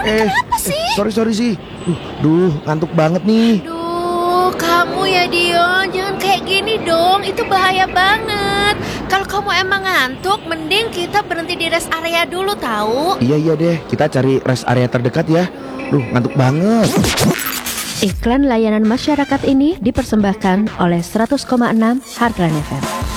Kenapa sih? Sorry sih. Duh, ngantuk banget nih. Duh, kamu ya Dion, jangan kayak gini dong, itu bahaya banget. Kalau kamu emang ngantuk, mending kita berhenti di rest area dulu tahu. Iya deh, kita cari rest area terdekat ya. Duh, ngantuk banget. Iklan layanan masyarakat ini dipersembahkan oleh 100,6 Heartland FM.